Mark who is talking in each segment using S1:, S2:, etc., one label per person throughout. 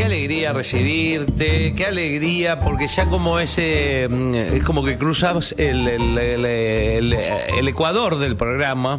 S1: alegría recibirte, qué alegría, porque ya como ese, es como que cruzas el ecuador del programa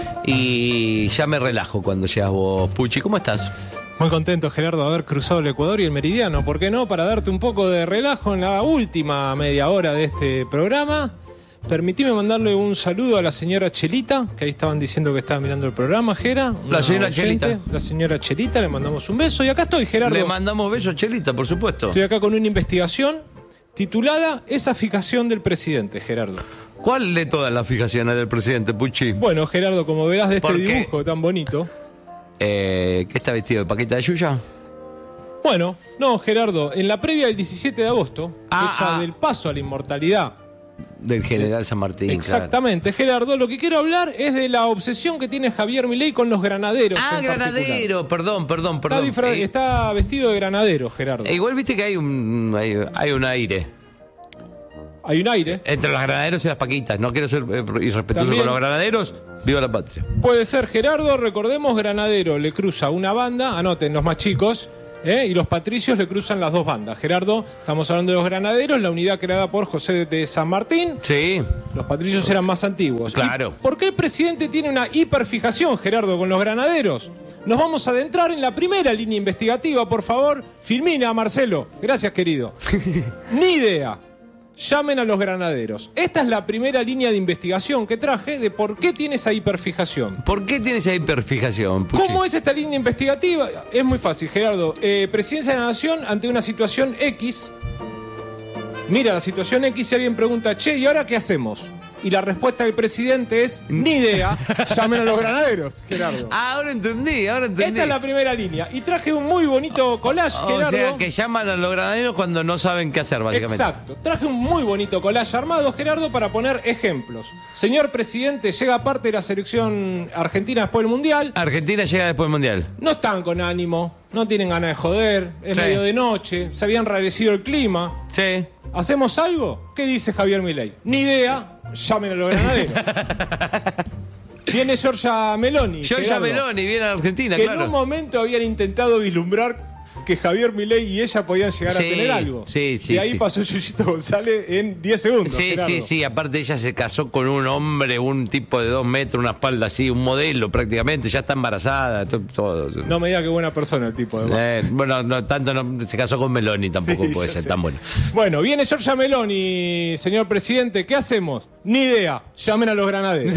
S1: y ya me relajo cuando llegas vos. Puchi, ¿cómo estás?
S2: Muy contento, Gerardo, de haber cruzado el Ecuador y el Meridiano. ¿Por qué no? Para darte un poco de relajo en la última media hora de este programa. Permitime mandarle un saludo a la señora Chelita, que ahí estaban diciendo que estaba mirando el programa, Gera.
S1: La señora Chelita.
S2: La señora Chelita, le mandamos un beso. Y acá estoy, Gerardo.
S1: Le mandamos besos, Chelita, por supuesto.
S2: Estoy acá con una investigación titulada Esa fijación del presidente, Gerardo.
S1: ¿Cuál de todas las fijaciones del presidente, Puchi?
S2: Bueno, Gerardo, como verás de este dibujo tan bonito...
S1: ¿Qué está vestido? ¿De Paquita de Yuya?
S2: Bueno, no, Gerardo, en la previa del 17 de agosto, fecha del paso a la inmortalidad
S1: del general San Martín.
S2: Exactamente, claro. Gerardo, lo que quiero hablar es de la obsesión que tiene Javier Milei con los granaderos.
S1: Granadero, perdón.
S2: Está vestido de granadero, Gerardo.
S1: Igual viste que hay un aire.
S2: Hay un aire.
S1: Entre los granaderos y las paquitas. No quiero ser irrespetuoso
S2: También,
S1: con los granaderos. Viva la patria.
S2: Puede ser, Gerardo. Recordemos, granadero le cruza una banda, anoten los más chicos, y los patricios le cruzan las dos bandas. Gerardo, estamos hablando de los granaderos, la unidad creada por José de San Martín.
S1: Sí.
S2: Los patricios eran más antiguos.
S1: Claro.
S2: ¿Y por qué el presidente tiene una hiperfijación, Gerardo, con los granaderos? Nos vamos a adentrar en la primera línea investigativa, por favor. Filmina, Marcelo. Gracias, querido. Ni idea. Llamen a los granaderos. Esta es la primera línea de investigación que traje de por qué tiene esa hiperfijación.
S1: ¿Por qué tiene esa hiperfijación, Puchi?
S2: ¿Cómo es esta línea investigativa? Es muy fácil, Gerardo. Presidencia de la Nación ante una situación X. Mira la situación X y alguien pregunta, che, ¿y ahora qué hacemos? Y la respuesta del presidente es, ni idea, llamen a los granaderos, Gerardo.
S1: Ahora entendí.
S2: Esta es la primera línea. Y traje un muy bonito collage, Gerardo.
S1: O sea, que llaman a los granaderos cuando no saben qué hacer, básicamente.
S2: Exacto. Traje un muy bonito collage armado, Gerardo, para poner ejemplos. Señor presidente, llega parte de la selección argentina después del Mundial.
S1: Argentina llega después del Mundial.
S2: No están con ánimo, no tienen ganas de joder, es medio de noche, se había enrarecido el clima.
S1: Sí.
S2: ¿Hacemos algo? ¿Qué dice Javier Milei? Ni idea. Llamen a los granaderos. Viene Giorgia Meloni.
S1: Giorgia Meloni viene a Argentina,
S2: que
S1: claro.
S2: En un momento habían intentado vislumbrar que Javier Milei y ella podían llegar a tener algo.
S1: Sí.
S2: Y ahí pasó Yuyito González en 10 segundos.
S1: Sí. Aparte ella se casó con un hombre, un tipo de 2 metros, una espalda así, un modelo prácticamente, ya está embarazada, todo.
S2: No me diga qué buena persona el tipo, además.
S1: Bueno, no tanto, no, se casó con Meloni, tampoco puede ser tan bueno.
S2: Bueno, viene Giorgia Meloni, señor presidente, ¿qué hacemos? Ni idea, llamen a los granaderos.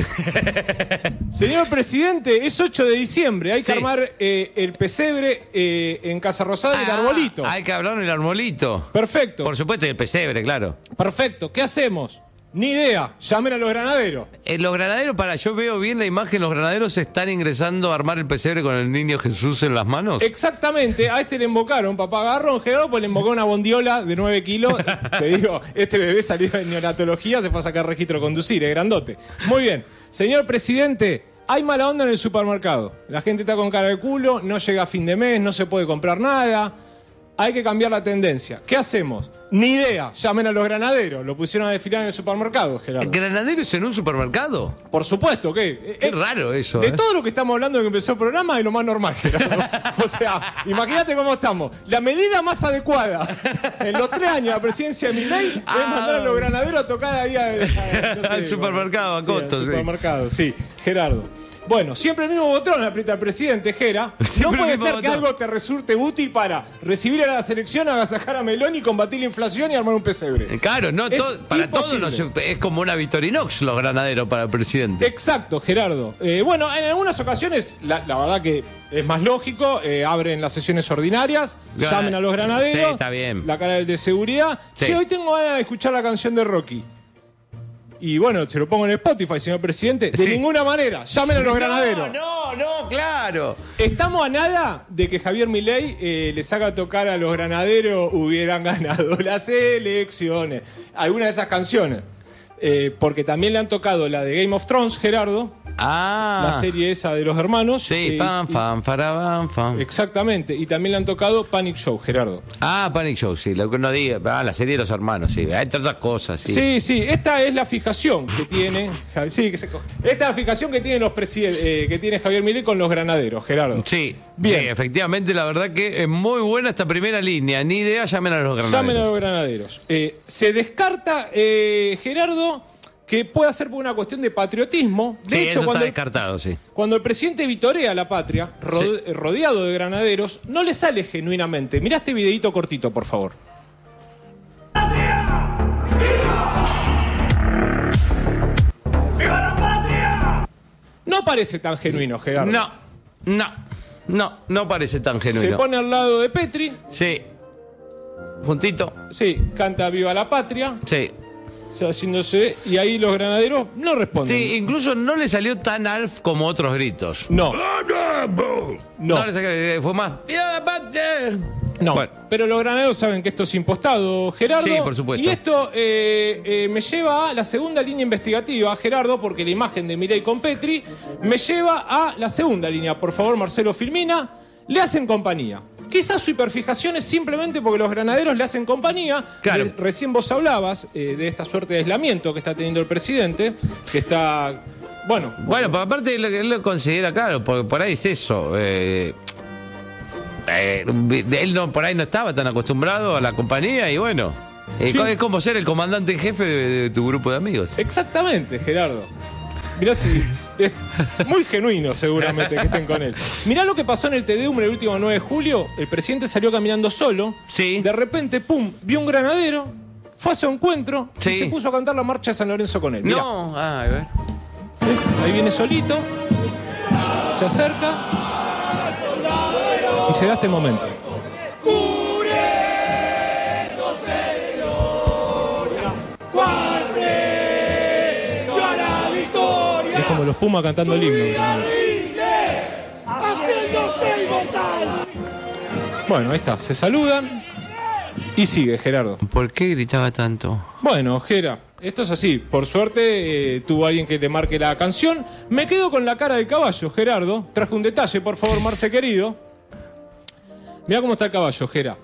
S2: Señor presidente, es 8 de diciembre, hay que armar el pesebre en Casa Rosada, el arbolito.
S1: Hay que hablar en el arbolito.
S2: Perfecto.
S1: Por supuesto, y el pesebre, claro.
S2: Perfecto, ¿qué hacemos? Ni idea, llamen a los granaderos.
S1: Los granaderos, yo veo bien la imagen, los granaderos están ingresando a armar el pesebre con el niño Jesús en las manos.
S2: Exactamente, a este le invocaron, papá Garrón, Gerardo, pues le invocó una bondiola de 9 kilos. Te digo, este bebé salió de neonatología, se fue a sacar registro de conducir, es grandote. Muy bien, señor presidente, hay mala onda en el supermercado. La gente está con cara de culo, no llega a fin de mes, no se puede comprar nada. Hay que cambiar la tendencia. ¿Qué hacemos? Ni idea. Llamen a los granaderos. Lo pusieron a desfilar en el supermercado, Gerardo.
S1: ¿Granaderos en un supermercado?
S2: Por supuesto, ¿qué?
S1: Qué raro eso.
S2: De todo lo que estamos hablando de que empezó el programa es lo más normal, Gerardo. O sea, imagínate cómo estamos. La medida más adecuada en los 3 años de la presidencia de Milei es mandar a los granaderos a tocar ahí
S1: al supermercado, a Coto.
S2: Al supermercado, sí. Gerardo. Bueno, siempre el mismo botón aprieta el presidente, Gera. No puede ser que algo te resulte útil para recibir a la selección, agasajar a Meloni, combatir la inflación y armar un pesebre.
S1: Claro, no, para todos es como una Victorinox los granaderos para el presidente.
S2: Exacto, Gerardo. Bueno, en algunas ocasiones, la verdad que es más lógico, abren las sesiones ordinarias, llamen a los granaderos.
S1: Sí, está bien.
S2: La cara del de seguridad.
S1: Sí.
S2: Che, hoy tengo ganas de escuchar la canción de Rocky. Y bueno, se lo pongo en Spotify, señor presidente. De ninguna manera, llamen a los granaderos.
S1: No, claro.
S2: Estamos a nada de que Javier Milei les haga tocar a los granaderos hubieran ganado las elecciones. Algunas de esas canciones. Porque también le han tocado la de Game of Thrones, Gerardo,
S1: Ah.
S2: La serie esa de los hermanos.
S1: Sí, fan, faraban, fan.
S2: Exactamente. Y también le han tocado Panic Show, Gerardo.
S1: Ah, Panic Show, sí. Lo que uno diga. Ah, la serie de los hermanos, sí. Hay otras cosas, sí.
S2: Sí, sí. Esta es la fijación que tiene. Sí, que se coge. Esta es la fijación que tiene que tiene Javier Milei con los granaderos, Gerardo.
S1: Sí,
S2: Bien.
S1: sí, efectivamente, la verdad que es muy buena esta primera línea. Ni idea, llamen a los granaderos.
S2: Llamen a los granaderos. Se descarta, Gerardo, que pueda ser por una cuestión de patriotismo. De
S1: Sí,
S2: hecho,
S1: eso está descartado, sí.
S2: cuando el presidente vitorea la patria, rodeado de granaderos, no le sale genuinamente. Mirá este videíto cortito, por favor. No parece tan genuino, Gerardo.
S1: No parece tan
S2: Se
S1: genuino.
S2: pone al lado de Petri,
S1: Sí. Puntito.
S2: sí, canta Viva la Patria,
S1: Sí.
S2: haciéndose, y ahí los granaderos no responden.
S1: Sí, incluso no le salió tan alf como otros gritos.
S2: No,
S1: No le salió, fue más. ¡Viva la patria!
S2: no.
S1: Bueno.
S2: Pero los granaderos saben que esto es impostado, Gerardo.
S1: Sí, por supuesto.
S2: Y esto me lleva a la segunda línea investigativa, Gerardo, porque la imagen de Milei con Petri me lleva a la segunda línea. Por favor, Marcelo Filmina, le hacen compañía. Quizás su hiperfijación es simplemente porque los granaderos le hacen compañía.
S1: Claro.
S2: Recién vos hablabas de esta suerte de aislamiento que está teniendo el presidente, que está... Bueno,
S1: Pero aparte él lo considera claro, porque por ahí es eso. Él por ahí no estaba tan acostumbrado a la compañía y bueno.
S2: Sí.
S1: Es como ser el comandante en jefe de tu grupo de amigos.
S2: exactamente, Gerardo. Mirá si es muy genuino seguramente que estén con él. Mirá lo que pasó en el Tedeum el último 9 de julio. El presidente salió caminando solo.
S1: Sí.
S2: De repente, pum, vio un granadero, fue a su encuentro y
S1: Sí.
S2: se puso a cantar la marcha de San Lorenzo con él. Mirá,
S1: No, a ver.
S2: ¿ves? Ahí viene solito, se acerca y se da este momento. Es como los Pumas cantando el himno. Bueno, ahí está, se saludan y sigue Gerardo.
S1: ¿Por qué gritaba tanto?
S2: Bueno, Gera, esto es así. Por suerte tuvo alguien que le marque la canción. Me quedo con la cara del caballo, Gerardo. Traje un detalle, por favor, Marce querido. Mirá cómo está el caballo, Gera.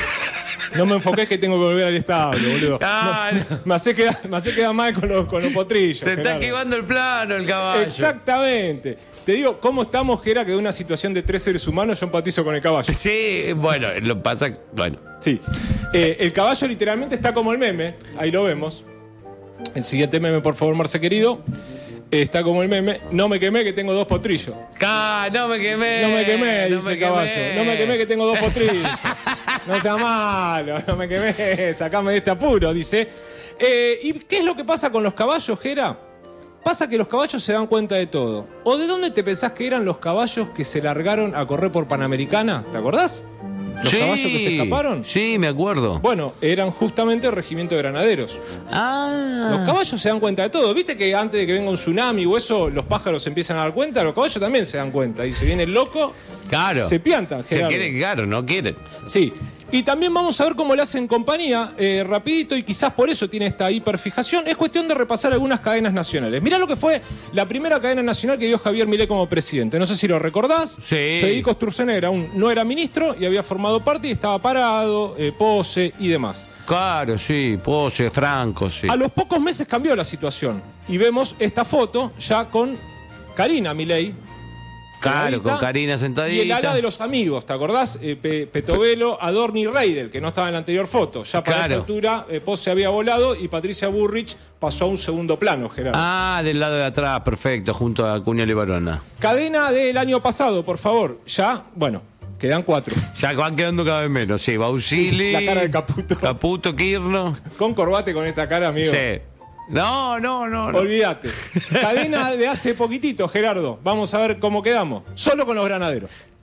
S2: No me enfoques que tengo que volver al establo, boludo.
S1: Ah, no.
S2: Me hace quedar mal con los potrillos.
S1: Se está
S2: Gerardo.
S1: quemando el plano el caballo.
S2: Exactamente. Te digo, ¿cómo estamos, Gera? Que de una situación de 3 seres humanos yo empatizo con el caballo.
S1: Sí, bueno, lo pasa. Bueno.
S2: Sí. El caballo literalmente está como el meme. Ahí lo vemos. El siguiente meme, por favor, Marce querido. Está como el meme. No me quemé que tengo 2 potrillos.
S1: No me quemé.
S2: No me quemé,
S1: no
S2: dice
S1: me
S2: el caballo.
S1: quemé.
S2: No me quemé que tengo 2 potrillos. No sea malo, no me quemé. Sacame de este apuro, dice. ¿Y qué es lo que pasa con los caballos, Gera? Pasa que los caballos se dan cuenta de todo. ¿O de dónde te pensás que eran los caballos que se largaron a correr por Panamericana? ¿Te acordás? ¿Los caballos que se escaparon?
S1: Sí, me acuerdo.
S2: Bueno, eran justamente el regimiento de granaderos.
S1: Ah.
S2: Los caballos se dan cuenta de todo. ¿Viste que antes de que venga un tsunami o eso, los pájaros se empiezan a dar cuenta? Los caballos también se dan cuenta. Y se viene el loco,
S1: Claro.
S2: se piantan,
S1: Se
S2: Gerardo.
S1: quiere, claro, no quieren.
S2: Sí. Y también vamos a ver cómo le hacen compañía, rapidito, y quizás por eso tiene esta hiperfijación. Es cuestión de repasar algunas cadenas nacionales. Mirá lo que fue la primera cadena nacional que dio Javier Milei como presidente. No sé si lo recordás.
S1: Sí.
S2: Federico Sturzenegger aún no era ministro y había formado parte y estaba parado, Pose y demás.
S1: Claro, sí, Pose, Franco, sí.
S2: A los pocos meses cambió la situación y vemos esta foto ya con Karina Milei.
S1: Claro,
S2: pegadita,
S1: con Karina sentadita.
S2: Y el ala de los amigos, ¿te acordás? Petovelo, Adorni y Reidel, que no estaba en la anterior foto. Ya para
S1: Claro.
S2: esta altura, Pose había volado y Patricia Bullrich pasó a un segundo plano, Gerardo.
S1: Ah, del lado de atrás, perfecto, junto a Cunha Libarona.
S2: Cadena del año pasado, por favor. Ya, bueno, quedan 4.
S1: Ya van quedando cada vez menos, sí. Bausili.
S2: La cara de Caputo.
S1: Caputo, Kirno.
S2: Con corbate con esta cara, amigo.
S1: Sí. No.
S2: Olvídate. Cadena de hace poquitito, Gerardo. Vamos a ver cómo quedamos. Solo con los granaderos.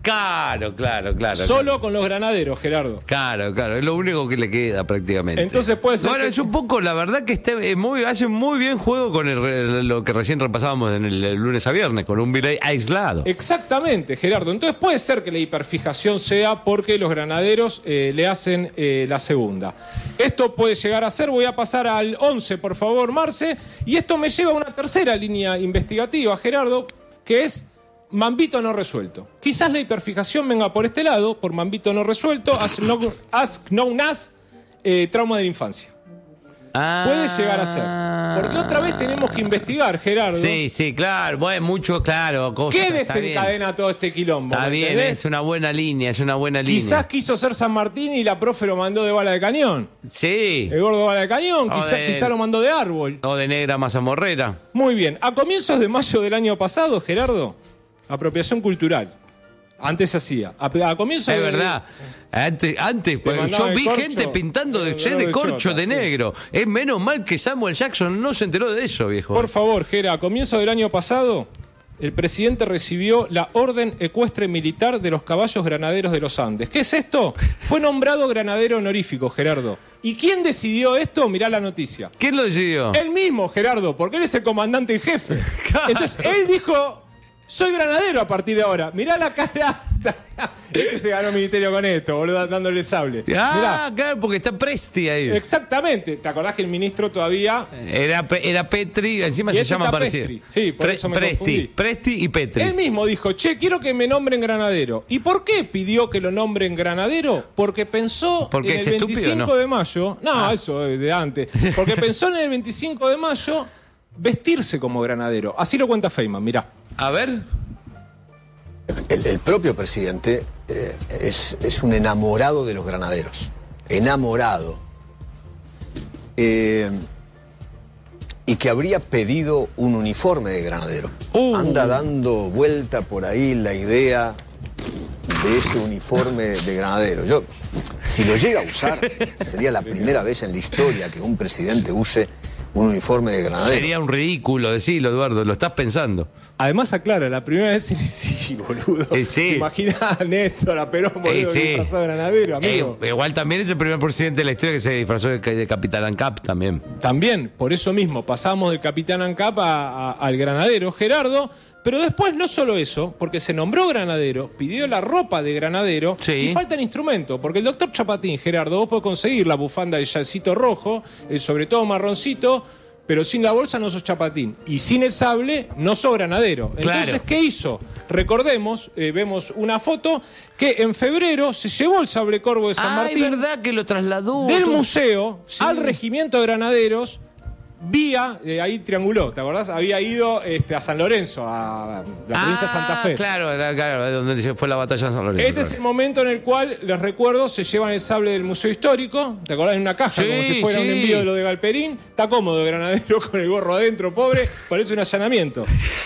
S1: Claro.
S2: Solo con los granaderos, Gerardo.
S1: Claro, es lo único que le queda prácticamente.
S2: Entonces puede ser.
S1: Bueno, es un poco, la verdad que hace muy bien juego con lo que recién repasábamos en el lunes a viernes, con un Milei aislado.
S2: Exactamente, Gerardo. Entonces puede ser que la hiperfijación sea porque los granaderos le hacen la segunda. Esto puede llegar a ser, voy a pasar al 11, por favor, Marce, y esto me lleva a una tercera línea investigativa, Gerardo, que es Mambito no resuelto. Quizás la hiperfijación venga por este lado, por Mambito no resuelto, as known as trauma de la infancia. Puede llegar a ser. Porque otra vez tenemos que investigar, Gerardo.
S1: Sí, claro. Bueno, mucho, claro.
S2: ¿Qué desencadena todo este quilombo?
S1: Está bien, es una buena línea,
S2: Quizás quiso ser San Martín y la profe lo mandó de bala de cañón.
S1: Sí.
S2: El gordo bala de cañón, quizás lo mandó de árbol.
S1: O de negra mazamorrera.
S2: Muy bien. A comienzos de mayo del año pasado, Gerardo, apropiación cultural. Antes se hacía. A comienzo
S1: es verdad. Antes pues, yo vi gente pintando de corcho de negro. Es menos mal que Samuel Jackson no se enteró de eso, viejo.
S2: Por favor, Gera, a comienzo del año pasado, el presidente recibió la Orden Ecuestre Militar de los Caballos Granaderos de los Andes. ¿Qué es esto? Fue nombrado granadero honorífico, Gerardo. ¿Y quién decidió esto? Mirá la noticia.
S1: ¿Quién lo decidió?
S2: Él mismo, Gerardo, porque él es el comandante en jefe. Claro. Entonces, él dijo... Soy granadero a partir de ahora. Mirá la cara. Este se ganó ministerio con esto, boludo, dándole sable.
S1: Mirá. Claro, porque está Presti ahí.
S2: Exactamente. ¿Te acordás que el ministro todavía...
S1: Era Petri, encima se llama parecido.
S2: Sí, por eso me confundí.
S1: Presti y Petri.
S2: Él mismo dijo, quiero que me nombren granadero. ¿Y por qué pidió que lo nombren granadero? Porque pensó en el 25 de mayo... No, eso de antes. Porque pensó en el 25 de mayo vestirse como granadero. Así lo cuenta Feynman, mirá.
S1: A ver.
S3: El propio presidente es un enamorado de los granaderos. Enamorado. Y que habría pedido un uniforme de granadero. Anda dando vuelta por ahí la idea de ese uniforme de granadero. Yo, si lo llega a usar, sería la primera vez en la historia que un presidente use un uniforme de granadero.
S1: Sería un ridículo, decilo, Eduardo, lo estás pensando.
S2: Además aclara, la primera vez sí, boludo.
S1: Sí.
S2: Imagina a Néstor, a Perón, boludo, disfrazado de granadero, amigo.
S1: Igual también es el primer presidente de la historia que se disfrazó de Capitán ANCAP también.
S2: También, por eso mismo, pasamos del Capitán ANCAP al granadero, Gerardo. Pero después no solo eso, porque se nombró granadero, pidió la ropa de granadero y faltan instrumentos, porque el doctor Chapatín, Gerardo, vos podés conseguir la bufanda de yacito rojo, sobre todo marroncito, pero sin la bolsa no sos Chapatín. Y sin el sable no sos granadero. Entonces,
S1: claro.
S2: ¿qué hizo? Recordemos, vemos una foto, que en febrero se llevó el sable corvo de San Martín.
S1: Es verdad que lo trasladó.
S2: Del museo al regimiento de granaderos. Vía, ahí trianguló, ¿te acordás? Había ido a San Lorenzo, a la provincia de Santa Fe.
S1: Claro, donde fue la batalla de San Lorenzo.
S2: Este es el momento en el cual, les recuerdo, se llevan el sable del Museo Histórico, ¿te acordás? En una caja, como si fuera un envío de lo de Galperín. Está cómodo, granadero, con el gorro adentro, pobre, parece un allanamiento.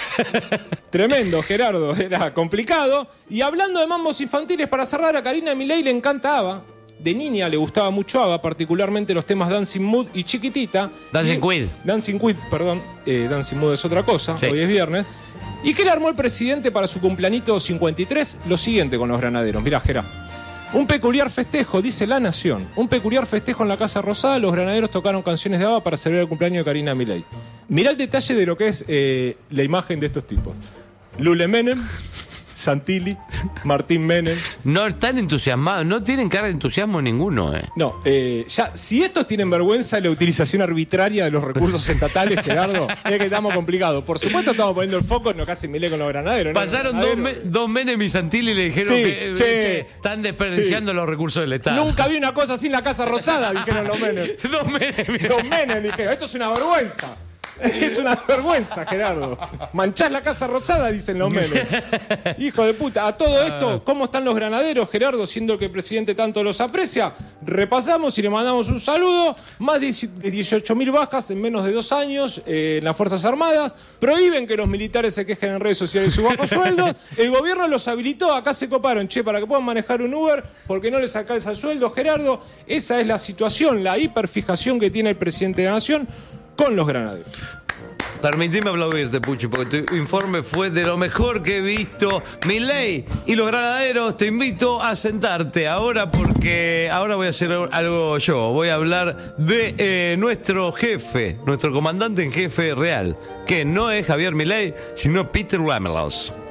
S2: Tremendo, Gerardo, era complicado. Y hablando de mambos infantiles, para cerrar, a Karina Milei le encanta ABBA. De niña le gustaba mucho ABBA, particularmente los temas Dancing Mood y Chiquitita.
S1: Dancing Queen, perdón.
S2: Dancing Mood es otra cosa,
S1: sí.
S2: Hoy es viernes. ¿Y qué le armó el presidente para su cumplanito 53? Lo siguiente con los granaderos. Mirá, Gerá. Un peculiar festejo, dice La Nación. Un peculiar festejo en la Casa Rosada. Los granaderos tocaron canciones de ABBA para celebrar el cumpleaños de Karina Milei. Mirá el detalle de lo que es la imagen de estos tipos. Lule Menem, Santilli, Martín Menem.
S1: No están entusiasmados, no tienen cara de entusiasmo ninguno.
S2: No, ya, si estos tienen vergüenza de la utilización arbitraria de los recursos estatales, Gerardo, es que estamos complicados. Por supuesto estamos poniendo el foco en lo que hace Milei con los granaderos.
S1: Pasaron dos Menem y Santilli y le dijeron que están desperdiciando los recursos del Estado.
S2: Nunca vi una cosa así en la Casa Rosada, dijeron los Menem. Dos Menem, dijeron, esto es una vergüenza. Es una vergüenza, Gerardo. Manchás la Casa Rosada, dicen los memes. Hijo de puta. A todo esto, ¿cómo están los granaderos, Gerardo? Siendo que el presidente tanto los aprecia. Repasamos y le mandamos un saludo. Más de 18.000 bajas en menos de 2 años en las Fuerzas Armadas. Prohíben que los militares se quejen en redes sociales de sus bajos sueldos. El gobierno los habilitó. Acá se coparon, para que puedan manejar un Uber porque no les alcanza el sueldo, Gerardo. Esa es la situación, la hiperfijación que tiene el presidente de la Nación con los granaderos.
S1: Permitime aplaudirte, Puchi, porque tu informe fue de lo mejor que he visto. Milei y los granaderos, te invito a sentarte ahora porque ahora voy a hacer algo yo. Voy a hablar de nuestro jefe, nuestro comandante en jefe real, que no es Javier Milei, sino Peter Ramelow.